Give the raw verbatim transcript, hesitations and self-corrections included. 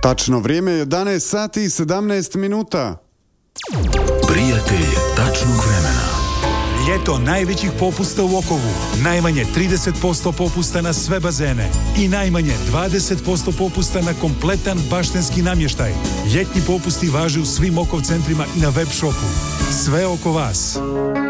Tačno vrijeme je jedanaest sati i sedamnaest minuta. Prijatelj tačnog vremena. Ljeto najvećih popusta u Okovu. Najmanje trideset posto popusta na sve bazene i najmanje dvadeset posto popusta na kompletan baštenski namještaj. Ljetni popusti važe u svim Okov centrima i na web shopu. Sve oko vas.